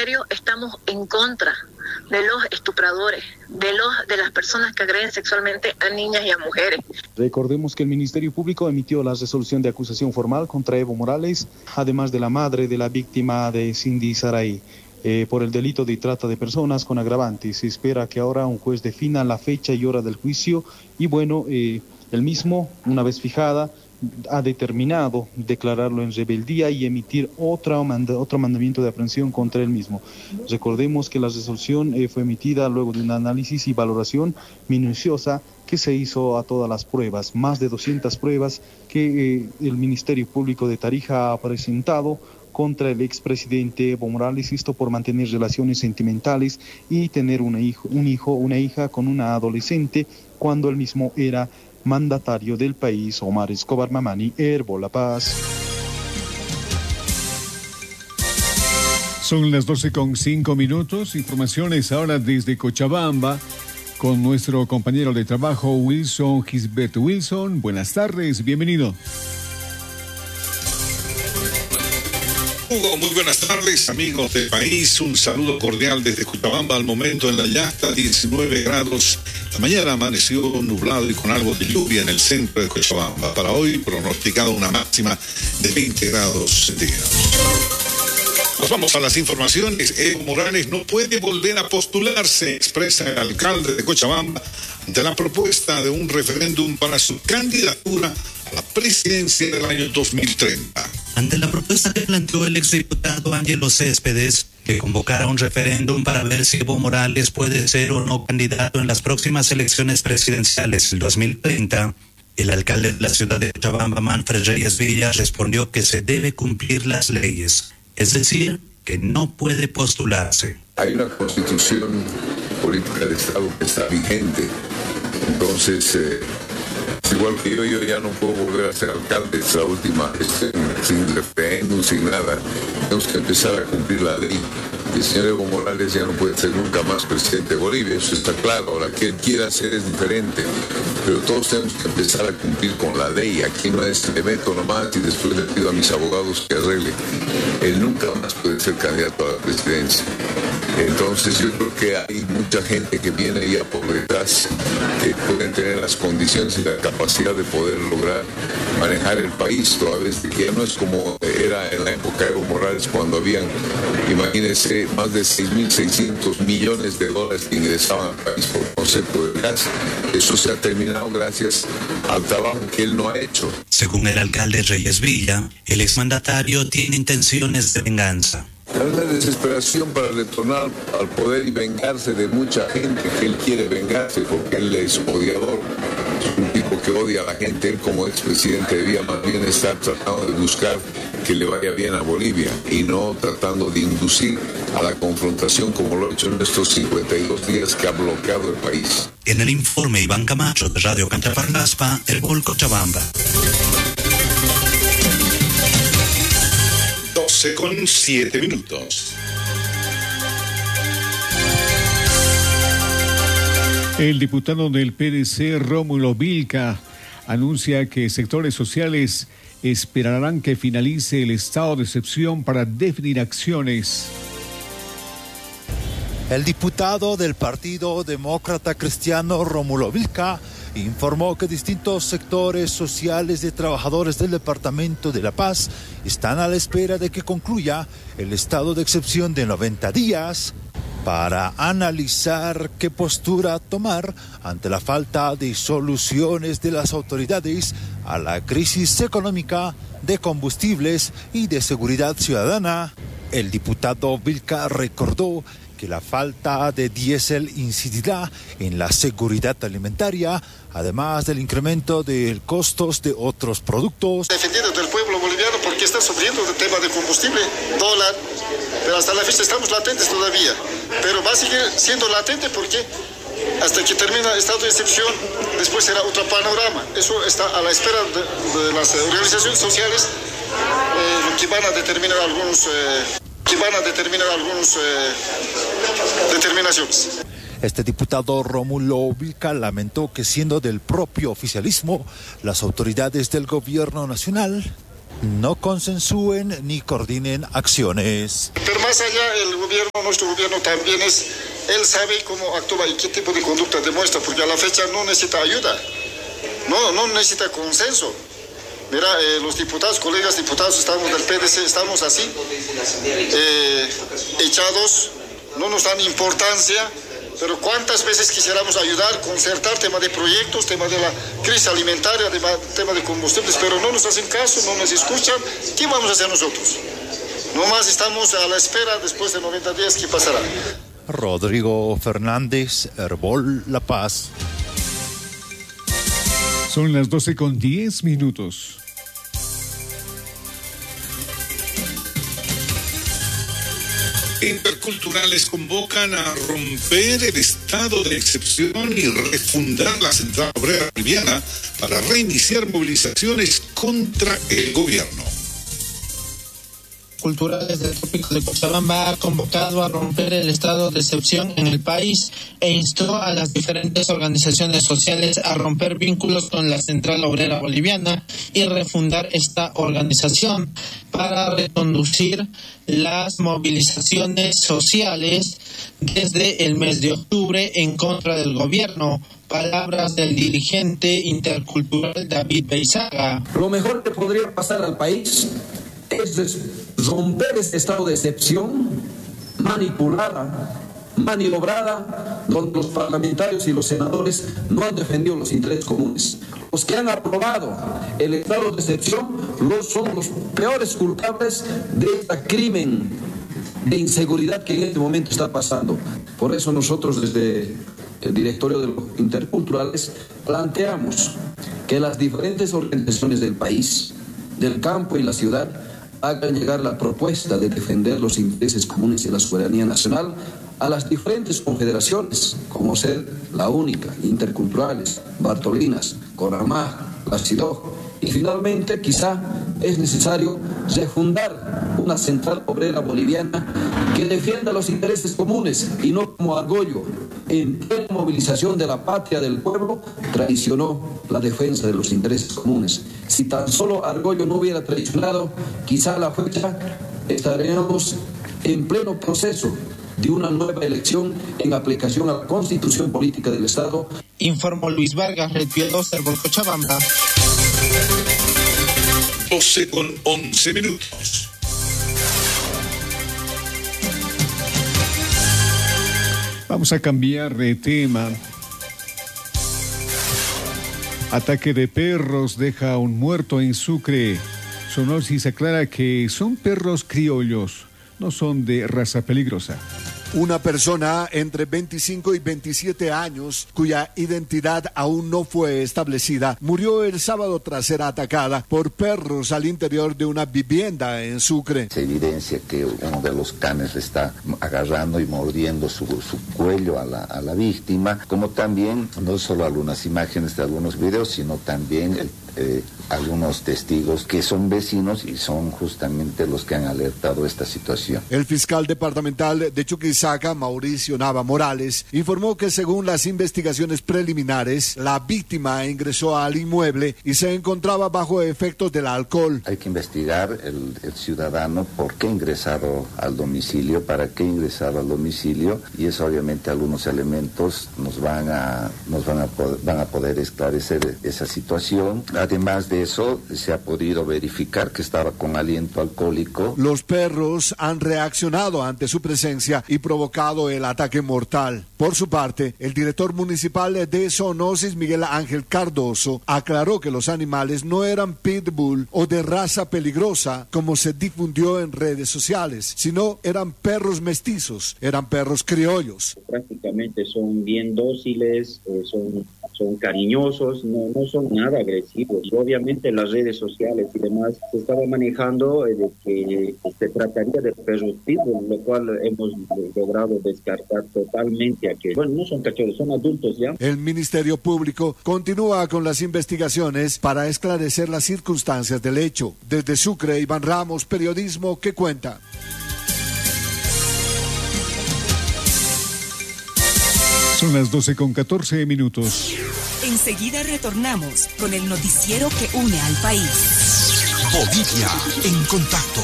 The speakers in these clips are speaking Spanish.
ministerio estamos en contra de los estupradores, de las personas que agreden sexualmente a niñas y a mujeres. Recordemos que el Ministerio Público emitió la resolución de acusación formal contra Evo Morales, además de la madre de la víctima de Cindy Saray, por el delito de trata de personas con agravantes. Se espera que ahora un juez defina la fecha y hora del juicio y bueno, el mismo, una vez fijada, ha determinado declararlo en rebeldía y emitir otro mandamiento de aprehensión contra él mismo. Recordemos que la resolución fue emitida luego de un análisis y valoración minuciosa que se hizo a todas las pruebas, más de 200 pruebas que el Ministerio Público de Tarija ha presentado contra el expresidente Evo Morales, esto por mantener relaciones sentimentales y tener una hija con una adolescente cuando él mismo era mandatario del país. Omar Escobar Mamani, Herbo La Paz. Son las 12:05. Informaciones ahora desde Cochabamba con nuestro compañero de trabajo Wilson Gisbert. Wilson, buenas tardes, bienvenido. Hugo, muy buenas tardes, amigos del país. Un saludo cordial desde Cochabamba. Al momento en la Yasta, 19 grados. La mañana amaneció nublado y con algo de lluvia en el centro de Cochabamba. Para hoy pronosticada una máxima de 20 grados centígrados. Nos vamos a las informaciones. Evo Morales no puede volver a postularse, expresa el alcalde de Cochabamba ante la propuesta de un referéndum para su candidatura a la presidencia del año 2030. Ante la propuesta que planteó el exdiputado Ángelo Céspedes, que convocara un referéndum para ver si Evo Morales puede ser o no candidato en las próximas elecciones presidenciales del 2030, el alcalde de la ciudad de Cochabamba, Manfred Reyes Villa, respondió que se debe cumplir las leyes, es decir, que no puede postularse. Hay una constitución política de Estado que está vigente, entonces igual que yo ya no puedo volver a ser alcalde. Es la última sin referéndum, sin nada. Tenemos que empezar a cumplir la ley. El señor Evo Morales ya no puede ser nunca más presidente de Bolivia, eso está claro. Ahora, que él quiera hacer es diferente, pero todos tenemos que empezar a cumplir con la ley. Aquí no es me meto nomás y después le pido a mis abogados que arreglen. Él nunca más puede ser candidato a la presidencia. Entonces yo creo que hay mucha gente que viene ya por detrás, que pueden tener las condiciones y la capacidad de poder lograr manejar el país, toda vez que ya no es como era en la época de Evo Morales, cuando habían, imagínense, más de 6.600 millones de dólares que ingresaban al país por concepto de gas. Eso se ha terminado gracias al trabajo que él no ha hecho. Según el alcalde Reyes Villa, el exmandatario tiene intenciones de venganza. Hay una desesperación para retornar al poder y vengarse de mucha gente que él quiere vengarse porque él es odiador. Es un tipo que odia a la gente. Él como expresidente debía más bien estar tratando de buscar que le vaya bien a Bolivia y no tratando de inducir a la confrontación como lo ha hecho en estos 52 días que ha bloqueado el país. En el informe, Iván Camacho de Radio Cantafarnaspa, El Gol Cochabamba. 12:07. El diputado del PDC, Rómulo Vilca, anuncia que sectores sociales esperarán que finalice el estado de excepción para definir acciones. El diputado del Partido Demócrata Cristiano, Rómulo Vilca, informó que distintos sectores sociales de trabajadores del Departamento de La Paz están a la espera de que concluya el estado de excepción de 90 días para analizar qué postura tomar ante la falta de soluciones de las autoridades a la crisis económica, de combustibles y de seguridad ciudadana. El diputado Vilca recordó que la falta de diésel incidirá en la seguridad alimentaria, además del incremento de costos de otros productos. Defendido del pueblo boliviano porque está sufriendo del tema de combustible, dólar, pero hasta la fecha estamos latentes todavía, pero va a seguir siendo latente porque hasta que termina el estado de excepción, después será otro panorama. Eso está a la espera de las organizaciones sociales que van a determinar algunos determinaciones. Este diputado Rómulo Vilca lamentó que siendo del propio oficialismo, las autoridades del gobierno nacional no consensúen ni coordinen acciones. Pero más allá, nuestro gobierno también él sabe cómo actúa y qué tipo de conducta demuestra, porque a la fecha no necesita ayuda, no necesita consenso. Mira, los diputados, colegas diputados, estamos del PDC, estamos así, echados, no nos dan importancia, pero cuántas veces quisiéramos ayudar, concertar tema de proyectos, tema de la crisis alimentaria, tema de combustibles, pero no nos hacen caso, no nos escuchan. ¿Qué vamos a hacer nosotros? Nomás estamos a la espera después de 90 días, ¿qué pasará? Rodrigo Fernández, Herbol La Paz. Son las 12:10. Interculturales convocan a romper el estado de excepción y refundar la Central Obrera Boliviana para reiniciar movilizaciones contra el gobierno. Culturales del Trópico de Cochabamba ha convocado a romper el estado de excepción en el país e instó a las diferentes organizaciones sociales a romper vínculos con la Central Obrera Boliviana y refundar esta organización para reconducir las movilizaciones sociales desde el mes de octubre en contra del gobierno. Palabras del dirigente intercultural David Beizaga. Lo mejor que podría pasar al país es romper este estado de excepción manipulada, maniobrada, donde los parlamentarios y los senadores no han defendido los intereses comunes. Los que han aprobado el estado de excepción son los peores culpables de este crimen de inseguridad que en este momento está pasando. Por eso nosotros desde el directorio de los interculturales planteamos que las diferentes organizaciones del país, del campo y la ciudad, hagan llegar la propuesta de defender los intereses comunes y la soberanía nacional a las diferentes confederaciones, como ser la única, Interculturales, Bartolinas, Coramá, la CIDOG, y finalmente quizá es necesario refundar una Central Obrera Boliviana que defienda los intereses comunes y no como Argollo, en plena movilización de la patria del pueblo, traicionó la defensa de los intereses comunes. Si tan solo Argollo no hubiera traicionado, quizá a la fecha estaríamos en pleno proceso de una nueva elección en aplicación a la Constitución Política del Estado. Informó Luis Vargas, Red Piedras, Cochabamba. 12:11. Vamos a cambiar de tema. Ataque de perros deja a un muerto en Sucre. Sonosis aclara que son perros criollos, no son de raza peligrosa. Una persona entre 25 y 27 años, cuya identidad aún no fue establecida, murió el sábado tras ser atacada por perros al interior de una vivienda en Sucre. Se evidencia que uno de los canes le está agarrando y mordiendo su cuello a la víctima, como también no solo algunas imágenes de algunos videos, sino también algunos testigos que son vecinos y son justamente los que han alertado esta situación. El fiscal departamental de Chuquisaca, Mauricio Nava Morales, informó que según las investigaciones preliminares, la víctima ingresó al inmueble y se encontraba bajo efectos del alcohol. Hay que investigar el ciudadano por qué ingresado al domicilio, para qué ingresado al domicilio, y eso obviamente algunos elementos van a poder esclarecer esa situación. Además de eso, se ha podido verificar que estaba con aliento alcohólico. Los perros han reaccionado ante su presencia y provocado el ataque mortal. Por su parte, el director municipal de Zoonosis, Miguel Ángel Cardoso, aclaró que los animales no eran pitbull o de raza peligrosa, como se difundió en redes sociales, sino eran perros mestizos, eran perros criollos. Prácticamente son bien dóciles, son cariñosos, no son nada agresivos. Y obviamente en las redes sociales y demás se estaba manejando de que se trataría de perros pitbull, lo cual hemos logrado descartar totalmente a que, no son cachorros, son adultos ya. El Ministerio Público continúa con las investigaciones para esclarecer las circunstancias del hecho. Desde Sucre, Iván Ramos, Periodismo que cuenta. Son las 12:14. Enseguida retornamos con el noticiero que une al país. Bolivia en contacto.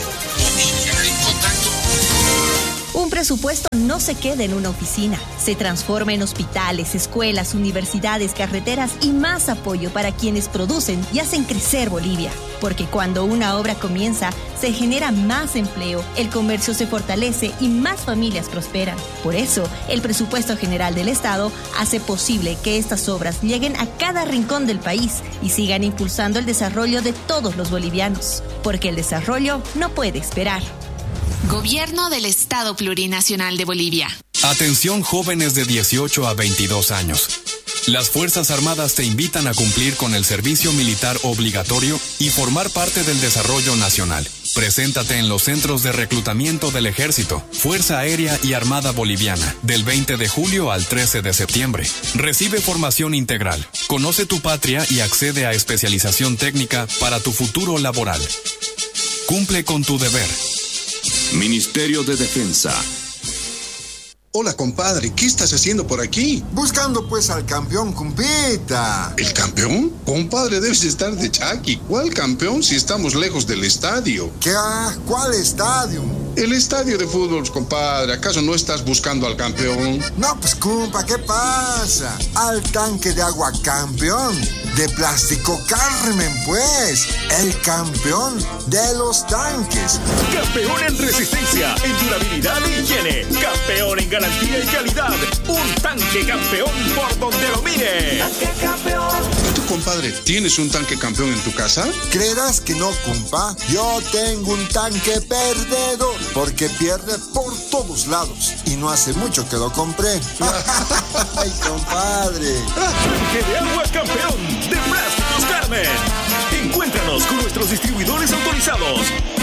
Un presupuesto no se queda en una oficina, se transforma en hospitales, escuelas, universidades, carreteras y más apoyo para quienes producen y hacen crecer Bolivia. Porque cuando una obra comienza, se genera más empleo, el comercio se fortalece y más familias prosperan. Por eso, el presupuesto general del Estado hace posible que estas obras lleguen a cada rincón del país y sigan impulsando el desarrollo de todos los bolivianos. Porque el desarrollo no puede esperar. Gobierno del Estado Plurinacional de Bolivia. Atención jóvenes de 18 a 22 años. Las Fuerzas Armadas te invitan a cumplir con el servicio militar obligatorio y formar parte del desarrollo nacional. Preséntate en los centros de reclutamiento del Ejército, Fuerza Aérea y Armada Boliviana, del 20 de julio al 13 de septiembre. Recibe formación integral, conoce tu patria y accede a especialización técnica para tu futuro laboral. Cumple con tu deber. Ministerio de Defensa. Hola, compadre, ¿qué estás haciendo por aquí? Buscando pues al campeón, compita. ¿El campeón? Compadre, debes estar de chaki. ¿Cuál campeón si estamos lejos del estadio? ¿Qué? ¿Cuál estadio? El estadio de fútbol, compadre. ¿Acaso no estás buscando al campeón? No, pues, compa, ¿qué pasa? Al tanque de agua campeón. De Plástico Carmen, pues. El campeón de los tanques. Campeón en resistencia, en durabilidad e higiene. Campeón en garantía y calidad. Un tanque campeón por donde lo mire. Tanque campeón. ¿Y tú, compadre, tienes un tanque campeón en tu casa? ¿Creerás que no, compa? Yo tengo un tanque perdedor, porque pierde por todos lados. Y no hace mucho que lo compré. ¡Ay, compadre! Tanque de agua campeón de Plásticos Carmen. Encuéntranos con nuestros distribuidores autorizados.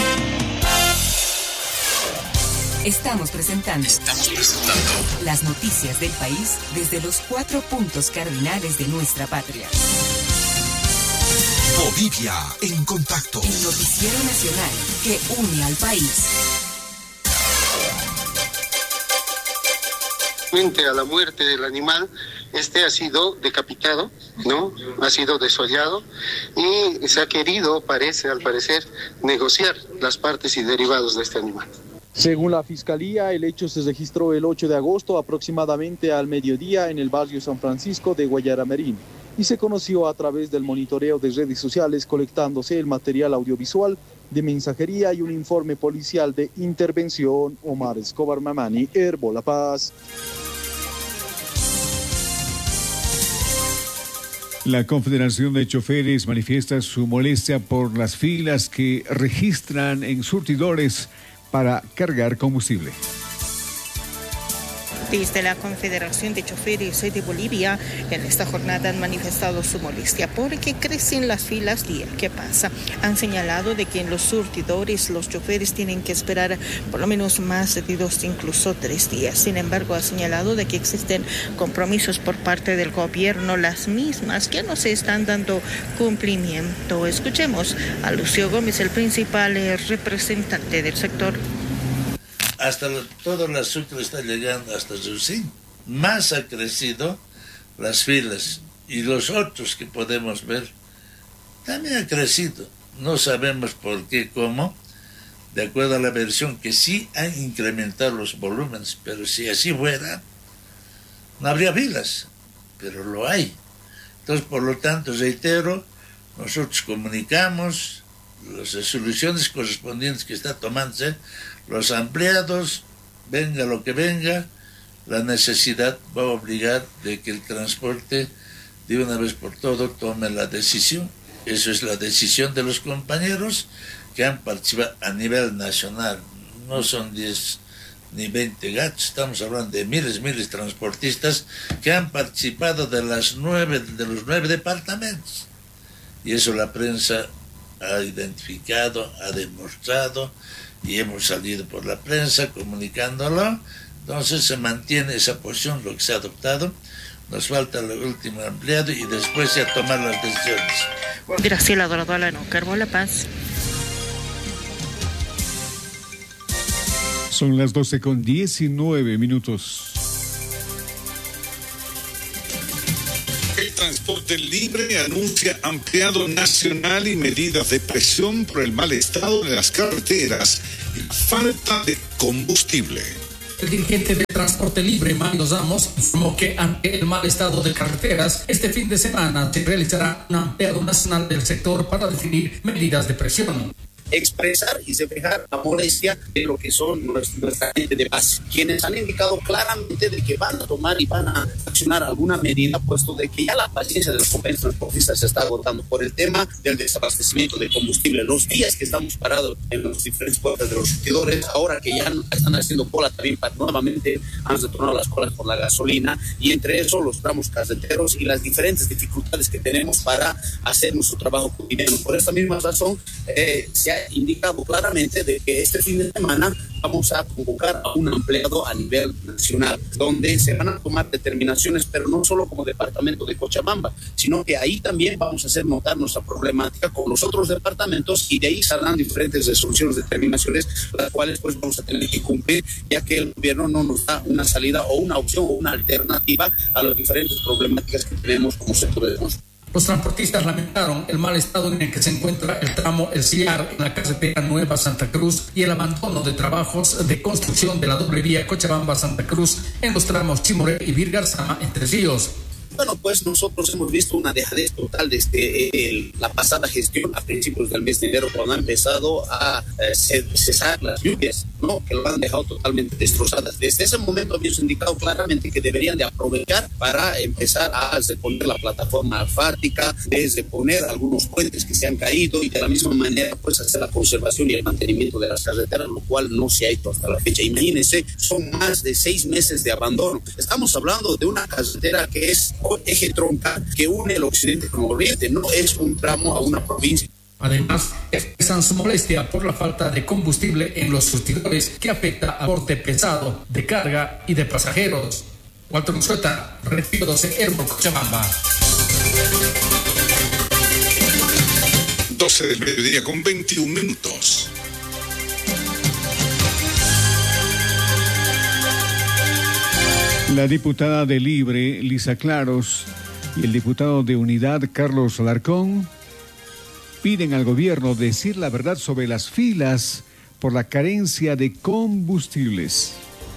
Estamos presentando las noticias del país desde los 4 puntos cardinales de nuestra patria. Bolivia en contacto. El noticiero nacional que une al país. Frente a la muerte del animal, ha sido decapitado, ¿no? Ha sido desollado y se ha querido, al parecer, negociar las partes y derivados de este animal. Según la Fiscalía, el hecho se registró el 8 de agosto aproximadamente al mediodía en el barrio San Francisco de Guayaramerín y se conoció a través del monitoreo de redes sociales colectándose el material audiovisual de mensajería y un informe policial de intervención. Omar Escobar Mamani, Herbo La Paz. La Confederación de Choferes manifiesta su molestia por las filas que registran en surtidores para cargar combustible. Desde la Confederación de Choferes de Bolivia, en esta jornada han manifestado su molestia porque crecen las filas día que pasa. Han señalado de que en los surtidores los choferes tienen que esperar por lo menos más de 2, incluso 3 días. Sin embargo, ha señalado de que existen compromisos por parte del gobierno, las mismas que no se están dando cumplimiento. Escuchemos a Lucio Gómez, el principal representante del sector. Hasta todo el asunto está llegando hasta su fin. Más ha crecido las filas y los otros que podemos ver también ha crecido. No sabemos por qué, cómo, de acuerdo a la versión que sí han incrementado los volúmenes, pero si así fuera, no habría filas, pero lo hay. Entonces, por lo tanto, reitero, nosotros comunicamos las resoluciones correspondientes que está tomándose. Los empleados, venga lo que venga, la necesidad va a obligar de que el transporte de una vez por todo tome la decisión. Eso es la decisión de los compañeros que han participado a nivel nacional. No son 10 ni 20 gatos, estamos hablando de miles de transportistas que han participado de los 9 departamentos. Y eso la prensa ha identificado, ha demostrado, y hemos salido por la prensa comunicándolo. Entonces se mantiene esa posición, lo que se ha adoptado. Nos falta el último empleado y después se tomar las decisiones. Graciela Doradolano, Herbo La Paz. Son las 12:19. Transporte Libre anuncia ampliado nacional y medidas de presión por el mal estado de las carreteras y la falta de combustible. El dirigente de Transporte Libre, Mario Ramos, informó que ante el mal estado de carreteras, este fin de semana se realizará un ampliado nacional del sector para definir medidas de presión. Expresar y reflejar la molestia de lo que son nuestra gente de base, quienes han indicado claramente de que van a tomar y van a accionar alguna medida, puesto de que ya la paciencia de los compañeros transportistas se está agotando por el tema del desabastecimiento de combustible. Los días que estamos parados en las diferentes puertas de los surtidores, ahora que ya están haciendo cola también para nuevamente han retornado las colas por la gasolina, y entre eso los tramos carreteros y las diferentes dificultades que tenemos para hacer nuestro trabajo cotidiano. Por esta misma razón se ha indicado claramente de que este fin de semana vamos a convocar a un ampliado a nivel nacional, donde se van a tomar determinaciones, pero no solo como departamento de Cochabamba, sino que ahí también vamos a hacer notar nuestra problemática con los otros departamentos, y de ahí saldrán diferentes resoluciones, determinaciones, las cuales pues vamos a tener que cumplir, ya que el gobierno no nos da una salida o una opción o una alternativa a las diferentes problemáticas que tenemos como sector de transporte. Los transportistas lamentaron el mal estado en el que se encuentra el tramo El Sillar en la carretera Nueva Santa Cruz y el abandono de trabajos de construcción de la doble vía Cochabamba-Santa Cruz en los tramos Chimoré y Virgarzama, Entre Ríos. Bueno, pues nosotros hemos visto una dejadez total desde la pasada gestión a principios del mes de enero, cuando han empezado a cesar las lluvias, ¿no? Que lo han dejado totalmente destrozadas. Desde ese momento habíamos indicado claramente que deberían de aprovechar para empezar a reponer la plataforma asfáltica, desde poner algunos puentes que se han caído, y de la misma manera pues hacer la conservación y el mantenimiento de las carreteras, lo cual no se ha hecho hasta la fecha. Imagínense, son más de 6 meses de abandono. Estamos hablando de una carretera que es eje troncal que une el occidente con el oriente, no es un tramo a una provincia. Además, expresan su molestia por la falta de combustible en los surtidores, que afecta a porte pesado de carga y de pasajeros. Walter Musueta, Red 12, Hermo, Cochabamba. 12 del mediodía con 21 minutos. La diputada de Libre, Lisa Claros, y el diputado de Unidad, Carlos Alarcón, piden al gobierno decir la verdad sobre las filas por la carencia de combustibles.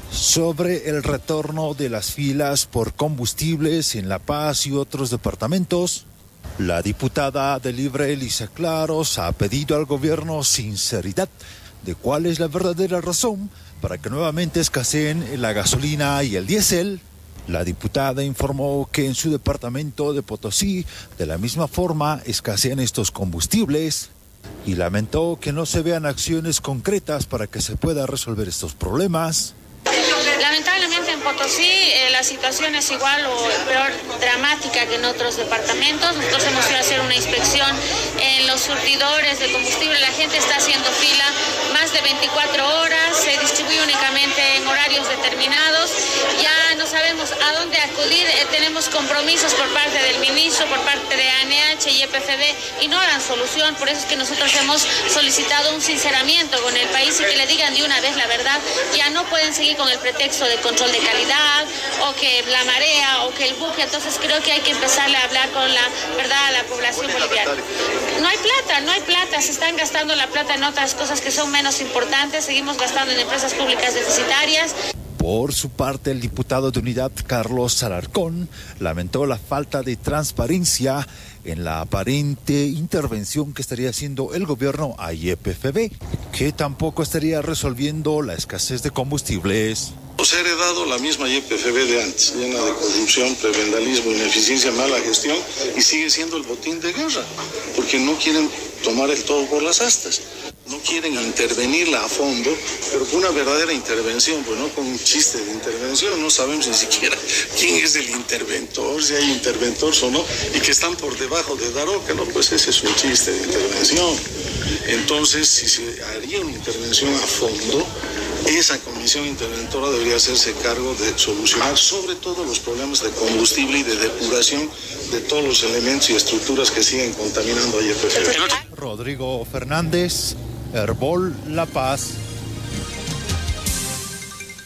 Sobre el retorno de las filas por combustibles en La Paz y otros departamentos, la diputada de Libre, Lisa Claros, ha pedido al gobierno sinceridad de cuál es la verdadera razón para que nuevamente escaseen la gasolina y el diésel. La diputada informó que en su departamento de Potosí, de la misma forma, escasean estos combustibles, y lamentó que no se vean acciones concretas para que se pueda resolver estos problemas. Lamentablemente en Potosí la situación es igual o peor dramática que en otros departamentos. Nosotros hemos ido a hacer una inspección en los surtidores de combustible. La gente está haciendo fila más de 24 horas, se distribuye únicamente en horarios determinados. Ya no sabemos a dónde acudir. Tenemos compromisos por parte del ministro, por parte de ANH y EPFB, y no dan solución. Por eso es que nosotros hemos solicitado un sinceramiento con el país y que le digan de una vez la verdad. Ya no pueden seguir con el pretexto de control de calidad o que la marea o que el buque. Entonces creo que hay que empezarle a hablar con la verdad a la población boliviana. No hay plata, se están gastando la plata en otras cosas que son menos importantes. Seguimos gastando en empresas públicas deficitarias. Por su parte, el diputado de Unidad, Carlos Alarcón, lamentó la falta de transparencia en la aparente intervención que estaría haciendo el gobierno a YPFB, que tampoco estaría resolviendo la escasez de combustibles. Nos ha heredado la misma YPFB de antes, llena de corrupción, prebendalismo, ineficiencia, mala gestión, y sigue siendo el botín de guerra, porque no quieren tomar el todo por las astas. No quieren intervenirla a fondo, pero con una verdadera intervención, pues no con un chiste de intervención. No sabemos ni siquiera quién es el interventor, si hay interventores o no, y que están por debajo de Daroca, no, pues ese es un chiste de intervención. Entonces, si se haría una intervención a fondo, esa comisión interventora debería hacerse cargo de solucionar sobre todo los problemas de combustible y de depuración de todos los elementos y estructuras que siguen contaminando a YPFB. Rodrigo Fernández, Herbol, La Paz.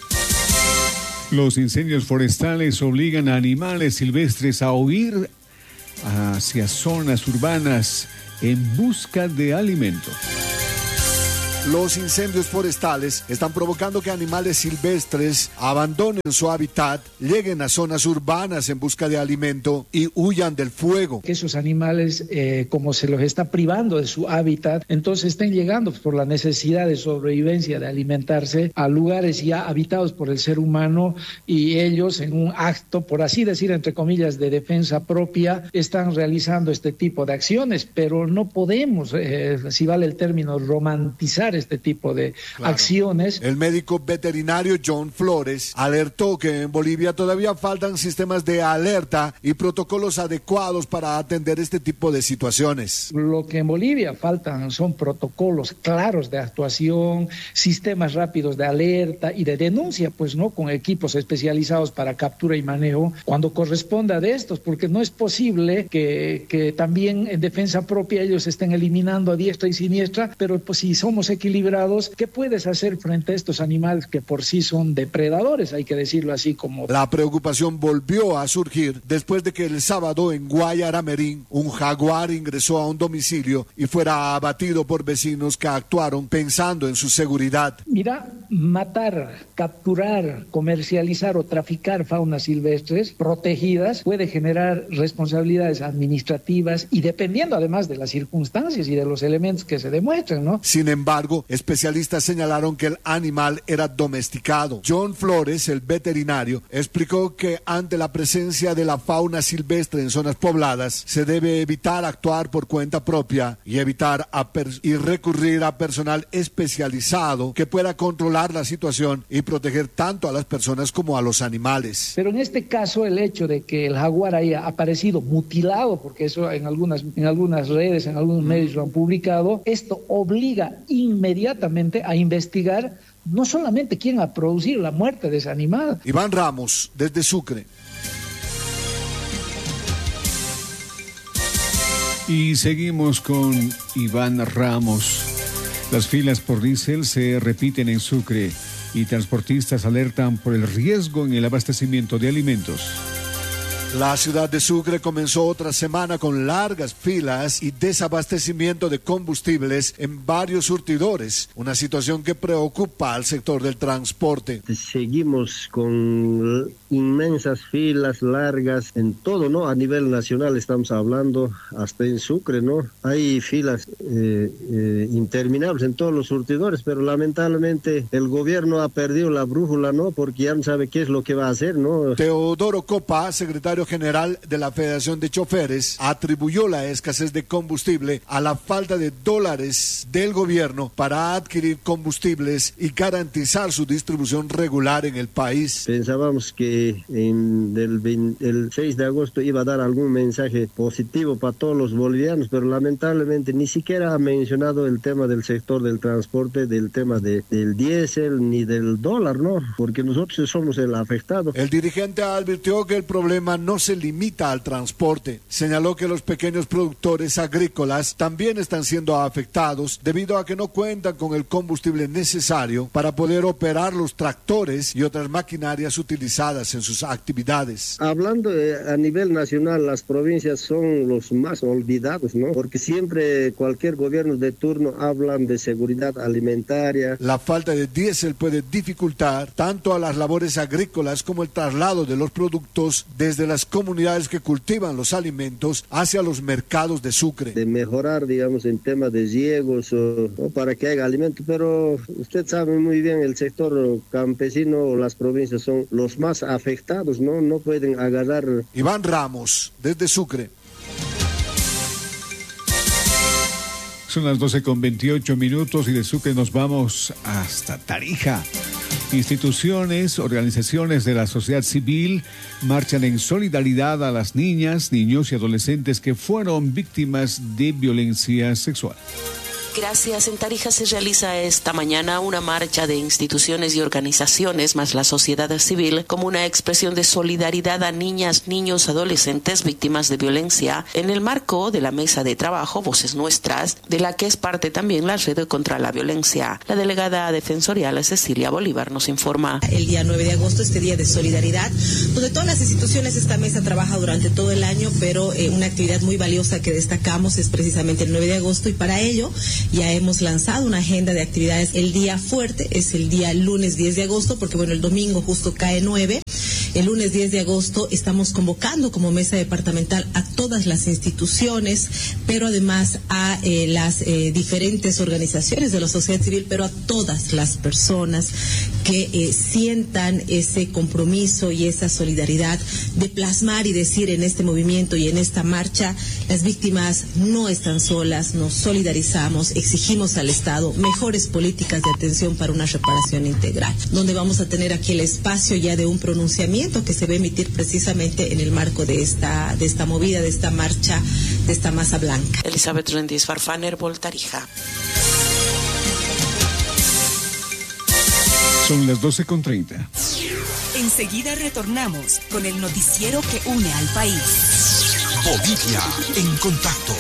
Los incendios forestales obligan a animales silvestres a huir hacia zonas urbanas en busca de alimento. Los incendios forestales están provocando que animales silvestres abandonen su hábitat, lleguen a zonas urbanas en busca de alimento y huyan del fuego. Que esos animales, como se los está privando de su hábitat, entonces estén llegando por la necesidad de sobrevivencia, de alimentarse, a lugares ya habitados por el ser humano, y ellos, en un acto, por así decir, entre comillas, de defensa propia, están realizando este tipo de acciones, pero no podemos, si vale el término, romantizar este tipo de acciones. El médico veterinario John Flores alertó que en Bolivia todavía faltan sistemas de alerta y protocolos adecuados para atender este tipo de situaciones. Lo que en Bolivia faltan son protocolos claros de actuación, sistemas rápidos de alerta y de denuncia, pues no, con equipos especializados para captura y manejo cuando corresponda de estos, porque no es posible que también en defensa propia ellos estén eliminando a diestra y siniestra, pero pues si somos equilibrados, ¿qué puedes hacer frente a estos animales que por sí son depredadores? Hay que decirlo así como... La preocupación volvió a surgir después de que el sábado en Guayaramerín un jaguar ingresó a un domicilio y fuera abatido por vecinos que actuaron pensando en su seguridad. Mira, matar, capturar, comercializar o traficar faunas silvestres protegidas puede generar responsabilidades administrativas y dependiendo además de las circunstancias y de los elementos que se demuestren, ¿no? Sin embargo, especialistas señalaron que el animal era domesticado. John Flores, el veterinario, explicó que ante la presencia de la fauna silvestre en zonas pobladas, se debe evitar actuar por cuenta propia y evitar y recurrir a personal especializado que pueda controlar la situación y proteger tanto a las personas como a los animales. Pero en este caso, el hecho de que el jaguar haya aparecido mutilado, porque eso en algunas redes, en algunos medios lo han publicado, esto obliga inmediatamente a investigar no solamente quién ha producido la muerte de ese animal. Iván Ramos, desde Sucre. Y seguimos con Iván Ramos. Las filas por diésel se repiten en Sucre y transportistas alertan por el riesgo en el abastecimiento de alimentos. La ciudad de Sucre comenzó otra semana con largas filas y desabastecimiento de combustibles en varios surtidores, una situación que preocupa al sector del transporte. Seguimos con inmensas filas largas en todo, ¿no? A nivel nacional estamos hablando, hasta en Sucre, ¿no? Hay filas interminables en todos los surtidores, pero lamentablemente el gobierno ha perdido la brújula, ¿no? Porque ya no sabe qué es lo que va a hacer, ¿no? Teodoro Copa, secretario general de la Federación de Choferes, atribuyó la escasez de combustible a la falta de dólares del gobierno para adquirir combustibles y garantizar su distribución regular en el país. Pensábamos que el 6 de agosto iba a dar algún mensaje positivo para todos los bolivianos, pero lamentablemente ni siquiera ha mencionado el tema del sector del transporte, del tema del diésel ni del dólar, ¿no? Porque nosotros somos el afectado. El dirigente advirtió que el problema no se limita al transporte. Señaló que los pequeños productores agrícolas también están siendo afectados debido a que no cuentan con el combustible necesario para poder operar los tractores y otras maquinarias utilizadas en sus actividades. Hablando a nivel nacional, las provincias son los más olvidados, ¿no? Porque siempre cualquier gobierno de turno hablan de seguridad alimentaria. La falta de diésel puede dificultar tanto a las labores agrícolas como el traslado de los productos desde las comunidades que cultivan los alimentos hacia los mercados de Sucre. De mejorar, digamos, en tema de riegos o para que haya alimento, pero usted sabe muy bien, el sector campesino o las provincias son los más afectados, ¿no? No pueden agarrar. Iván Ramos, desde Sucre. Son las 12:28 y de Sucre nos vamos hasta Tarija. Instituciones, organizaciones de la sociedad civil marchan en solidaridad a las niñas, niños y adolescentes que fueron víctimas de violencia sexual. Gracias. En Tarija se realiza esta mañana una marcha de instituciones y organizaciones más la sociedad civil como una expresión de solidaridad a niñas, niños, adolescentes víctimas de violencia en el marco de la mesa de trabajo Voces Nuestras, de la que es parte también la Red contra la Violencia. La delegada defensorial Cecilia Bolívar nos informa. El día 9 de agosto, este día de solidaridad, donde todas las instituciones, esta mesa trabaja durante todo el año, pero una actividad muy valiosa que destacamos es precisamente el 9 de agosto y para ello ya hemos lanzado una agenda de actividades. El día fuerte es el día lunes 10 de agosto, porque bueno, el domingo justo cae 9. El lunes 10 de agosto estamos convocando como mesa departamental a todas las instituciones, pero además a las diferentes organizaciones de la sociedad civil, pero a todas las personas que sientan ese compromiso y esa solidaridad de plasmar y decir en este movimiento y en esta marcha, las víctimas no están solas, nos solidarizamos, exigimos al Estado mejores políticas de atención para una reparación integral, donde vamos a tener aquí el espacio ya de un pronunciamiento que se va a emitir precisamente en el marco de esta movida, de esta marcha, de esta masa blanca. Elizabeth Rendiz Farfaner, Tarija. Son las 12:30. Enseguida retornamos con el noticiero que une al país. Bolivia en contacto.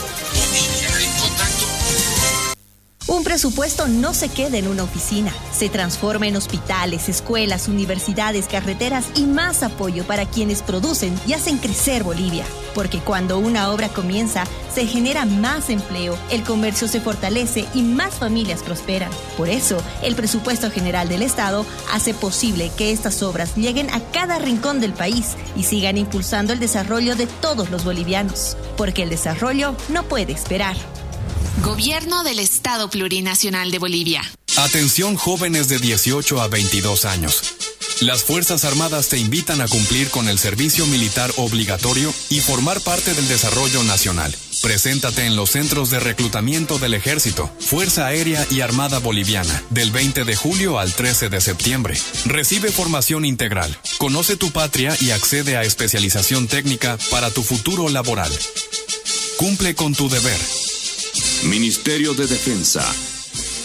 Un presupuesto no se queda en una oficina, se transforma en hospitales, escuelas, universidades, carreteras y más apoyo para quienes producen y hacen crecer Bolivia. Porque cuando una obra comienza, se genera más empleo, el comercio se fortalece y más familias prosperan. Por eso, el presupuesto general del Estado hace posible que estas obras lleguen a cada rincón del país y sigan impulsando el desarrollo de todos los bolivianos. Porque el desarrollo no puede esperar. Gobierno del Estado Plurinacional de Bolivia. Atención jóvenes de 18 a 22 años. Las Fuerzas Armadas te invitan a cumplir con el servicio militar obligatorio y formar parte del desarrollo nacional. Preséntate en los centros de reclutamiento del Ejército, Fuerza Aérea y Armada Boliviana, del 20 de julio al 13 de septiembre. Recibe formación integral, conoce tu patria y accede a especialización técnica para tu futuro laboral. Cumple con tu deber. Ministerio de Defensa.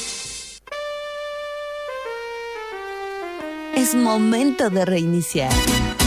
Es momento de reiniciar.